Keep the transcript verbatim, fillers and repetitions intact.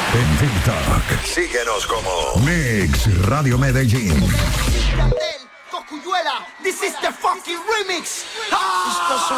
En TikTok. Síguenos como Mix Radio Medellín. Cocuyuela, this is the fucking remix. Ah!